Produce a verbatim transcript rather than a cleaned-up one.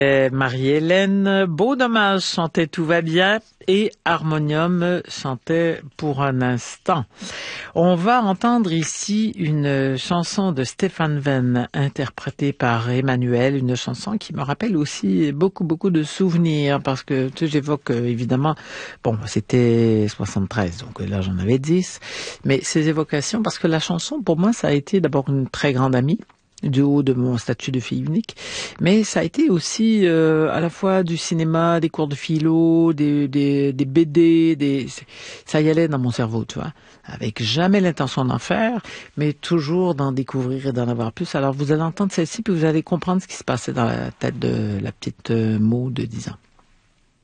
Euh, Marie-Hélène, Beau Dommage chantait Tout va bien et Harmonium chantait Pour un instant. On va entendre ici une chanson de Stéphane Venn interprétée par Emmanuel, une chanson qui me rappelle aussi beaucoup beaucoup de souvenirs parce que tu sais, j'évoque euh, évidemment, bon c'était soixante-treize donc là j'en avais dix, mais ces évocations parce que la chanson pour moi ça a été d'abord une très grande amie du haut de mon statut de fille unique, mais ça a été aussi euh, à la fois du cinéma, des cours de philo, des, des, des B D, des, ça y allait dans mon cerveau, tu vois, avec jamais l'intention d'en faire, mais toujours d'en découvrir et d'en avoir plus. Alors vous allez entendre celle-ci, puis vous allez comprendre ce qui se passait dans la tête de la petite euh, Maud de dix ans.